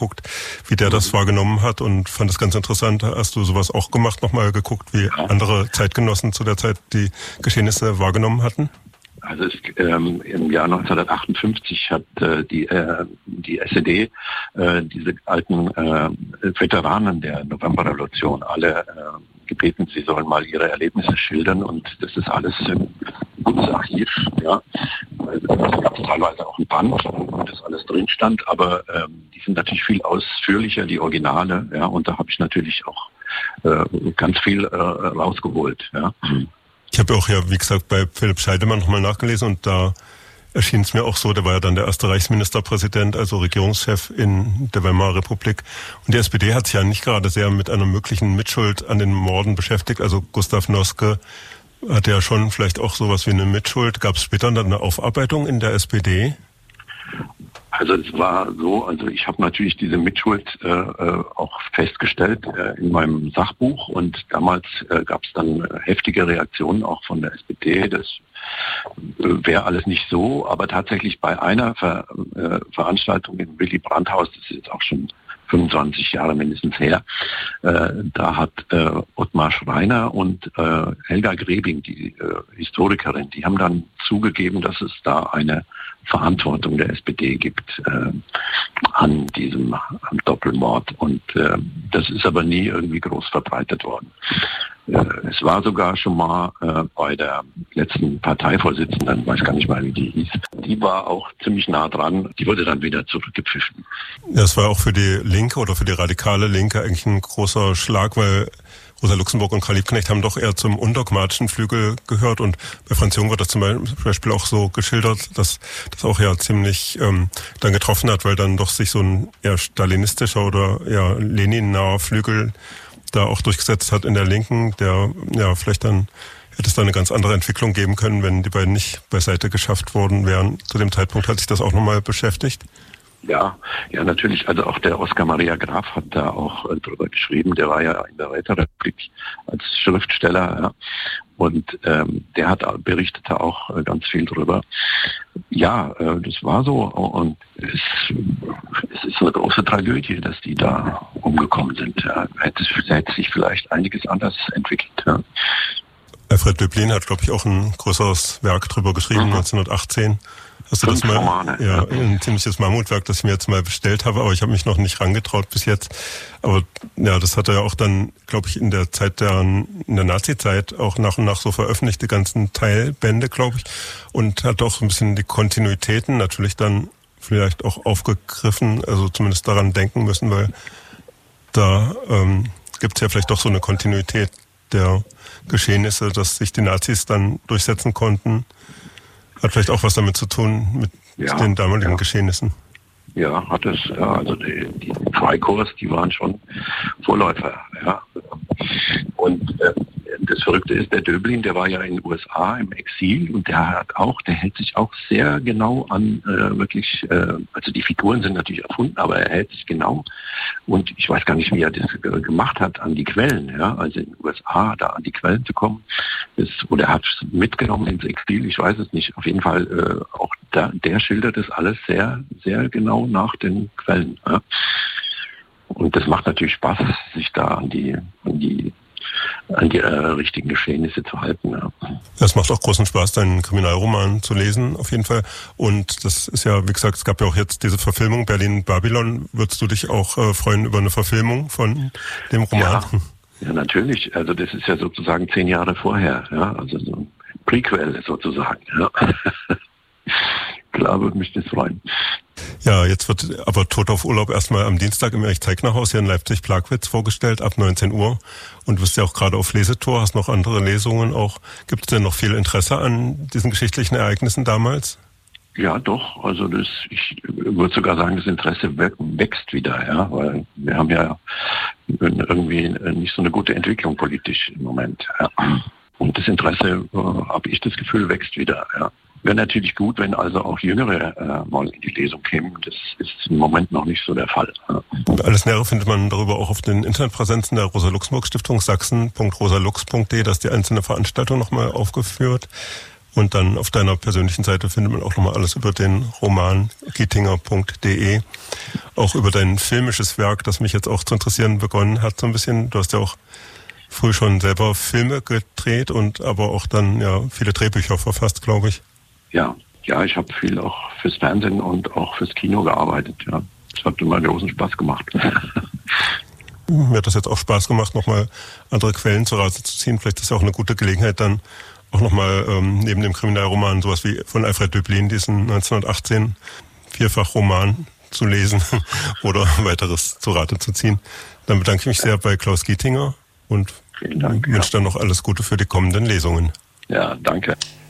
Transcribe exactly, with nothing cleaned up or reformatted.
geguckt, wie der das wahrgenommen hat und fand es ganz interessant. Hast du sowas auch gemacht, nochmal geguckt, wie Ja. andere Zeitgenossen zu der Zeit die Geschehnisse wahrgenommen hatten? Also es, ähm, im Jahr neunzehnhundertachtundfünfzig hat äh, die, äh, die S E D äh, diese alten äh, Veteranen der Novemberrevolution alle äh, gebeten, sie sollen mal ihre Erlebnisse schildern, und das ist alles ein gutes Archiv, ja. Es gab teilweise auch ein Band, wo das alles drin stand, aber ähm, die sind natürlich viel ausführlicher, die Originale, ja, und da habe ich natürlich auch äh, ganz viel äh, rausgeholt, ja. Ich habe auch ja, wie gesagt, bei Philipp Scheidemann nochmal nachgelesen und da erschien es mir auch so, der war ja dann der erste Reichsministerpräsident, also Regierungschef in der Weimarer Republik. Und die S P D hat sich ja nicht gerade sehr mit einer möglichen Mitschuld an den Morden beschäftigt. Also Gustav Noske hatte ja schon vielleicht auch sowas wie eine Mitschuld. Gab es später dann eine Aufarbeitung in der S P D? Also es war so, also ich habe natürlich diese Mitschuld äh, auch festgestellt äh, in meinem Sachbuch, und damals äh, gab es dann heftige Reaktionen auch von der S P D. Das äh, wäre alles nicht so, aber tatsächlich bei einer Ver, äh, Veranstaltung im Willy Brandt-Haus, das ist jetzt auch schon fünfundzwanzig Jahre mindestens her, äh, da hat äh, Ottmar Schreiner und äh, Helga Grebing, die äh, Historikerin, die haben dann zugegeben, dass es da eine Verantwortung der S P D gibt äh, an diesem am Doppelmord, und äh, das ist aber nie irgendwie groß verbreitet worden. Äh, es war sogar schon mal äh, bei der letzten Parteivorsitzenden, weiß gar nicht mal, wie die hieß, die war auch ziemlich nah dran, die wurde dann wieder zurückgepfiffen. Ja, es war auch für die Linke oder für die radikale Linke eigentlich ein großer Schlag, weil Rosa Luxemburg und Karl Liebknecht haben doch eher zum undogmatischen Flügel gehört, und bei Franz Jung wird das zum Beispiel auch so geschildert, dass das auch ja ziemlich ähm, dann getroffen hat, weil dann doch sich so ein eher stalinistischer oder eher Lenin-naher Flügel da auch durchgesetzt hat in der Linken, der ja vielleicht dann hätte es da eine ganz andere Entwicklung geben können, wenn die beiden nicht beiseite geschafft worden wären. Zu dem Zeitpunkt hat sich das auch nochmal beschäftigt. Ja, ja, natürlich. Also auch der Oskar Maria Graf hat da auch äh, drüber geschrieben. Der war ja in der Räterepublik als Schriftsteller, ja. Und ähm, der hat berichtet da auch äh, ganz viel drüber. Ja, äh, das war so. Und es, es ist eine große Tragödie, dass die da umgekommen sind. Ja. Hätte, hätte sich vielleicht einiges anders entwickelt. Ja. Alfred Döblin hat, glaube ich, auch ein größeres Werk drüber geschrieben, mhm. neunzehnhundertachtzehn. Hast du Fünf das mal? Romane. Ja, ein ziemliches Mammutwerk, das ich mir jetzt mal bestellt habe, aber ich habe mich noch nicht rangetraut bis jetzt. Aber ja, das hat er ja auch dann, glaube ich, in der Zeit der, in der Nazi-Zeit auch nach und nach so veröffentlicht, die ganzen Teilbände, glaube ich, und hat auch ein bisschen die Kontinuitäten natürlich dann vielleicht auch aufgegriffen, also zumindest daran denken müssen, weil da ähm, gibt es ja vielleicht doch so eine Kontinuität der Geschehnisse, dass sich die Nazis dann durchsetzen konnten. Hat vielleicht auch was damit zu tun, mit ja, den damaligen ja. Geschehnissen. Ja, hat es. Ja, also die, die Freikorps, die waren schon Vorläufer. Ja. Und äh, das Verrückte ist, der Döblin, der war ja in den U S A im Exil, und der hat auch, der hält sich auch sehr genau an äh, wirklich, äh, also die Figuren sind natürlich erfunden, aber er hält sich genau. Und ich weiß gar nicht, wie er das äh, gemacht hat an die Quellen, ja, also in den U S A da an die Quellen zu kommen. Das, oder er hat es mitgenommen ins Exil, ich weiß es nicht. Auf jeden Fall äh, auch da, der schildert das alles sehr, sehr genau nach den Quellen. Ja. Und das macht natürlich Spaß, sich da an die, an die an die äh, richtigen Geschehnisse zu halten. Ja. Das macht auch großen Spaß, deinen Kriminalroman zu lesen, auf jeden Fall. Und das ist ja, wie gesagt, es gab ja auch jetzt diese Verfilmung Berlin-Babylon. Würdest du dich auch äh, freuen über eine Verfilmung von dem Roman? Ja, ja, natürlich. Also das ist ja sozusagen zehn Jahre vorher. Ja, also so ein Prequel sozusagen. Ja. Klar, würde mich das freuen. Ja, jetzt wird aber Tod auf Urlaub erstmal am Dienstag im Erich-Zeigner-Haus hier in Leipzig-Plagwitz vorgestellt, ab neunzehn Uhr. Und du bist ja auch gerade auf Lesetour, hast noch andere Lesungen auch. Gibt es denn noch viel Interesse an diesen geschichtlichen Ereignissen damals? Ja, doch. Also das, ich würde sogar sagen, das Interesse wächst wieder, ja, weil wir haben ja irgendwie nicht so eine gute Entwicklung politisch im Moment. Ja. Und das Interesse, äh, habe ich das Gefühl, wächst wieder, ja. Wäre natürlich gut, wenn also auch Jüngere äh, mal in die Lesung kämen. Das ist im Moment noch nicht so der Fall. Ja. Alles Nähere findet man darüber auch auf den Internetpräsenzen der Rosa-Luxemburg-Stiftung, sachsen punkt rosalux punkt de. Da ist die einzelne Veranstaltung nochmal aufgeführt. Und dann auf deiner persönlichen Seite findet man auch nochmal alles über den Roman gietinger punkt de. Auch über dein filmisches Werk, das mich jetzt auch zu interessieren begonnen hat so ein bisschen. Du hast ja auch früh schon selber Filme gedreht und aber auch dann ja viele Drehbücher verfasst, glaube ich. Ja, ja, ich habe viel auch fürs Fernsehen und auch fürs Kino gearbeitet, ja. Das hat immer großen Spaß gemacht. Mir hat das jetzt auch Spaß gemacht, nochmal andere Quellen zu Rate zu ziehen. Vielleicht ist ja auch eine gute Gelegenheit, dann auch nochmal ähm, neben dem Kriminalroman sowas wie von Alfred Döblin, diesen neunzehnhundertachtzehn Vierfachroman zu lesen oder weiteres zu Rate zu ziehen. Dann bedanke ich mich sehr bei Klaus Gietinger und Vielen Dank, wünsche ja. dann noch alles Gute für die kommenden Lesungen. Ja, danke.